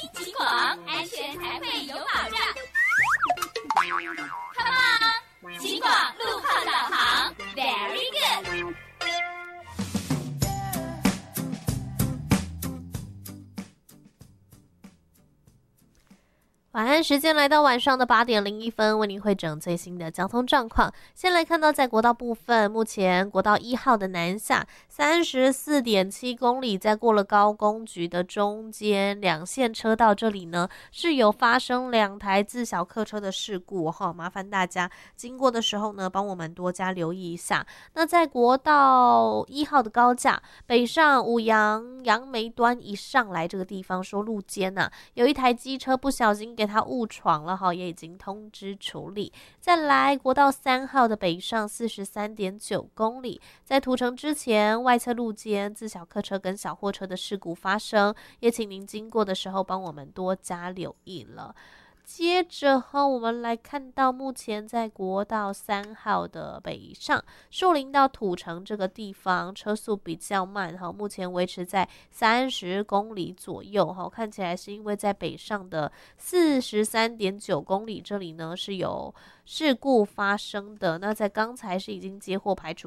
警广，安全才会有保障。Come on， 警广路况导航 ，Very good。 晚安时间来到晚上的8:01，为您汇整最新的交通状况。先来看到在国道部分，目前国道1号的南下34.7公里，在过了高工局的中间两线车道这里呢，是有发生2台自小客车的事故哈，麻烦大家经过的时候呢，帮我们多加留意一下。那在国道1号的高架北上五杨杨梅端一上来这个地方，说路肩啊，有一台机车不小心给它误闯了哈，也已经通知处理。再来国道3号的北上43.9公里，在土城之前外侧路肩自小客车跟小货车的事故发生，也请您经过的时候帮我们多加留意了。接着我们来看到目前在国道3号的北上树林到土城这个地方车速比较慢目前维持在30公里左右看起来是因为在北上的43.9公里这里呢是有事故发生的。那在刚才是已经接获排除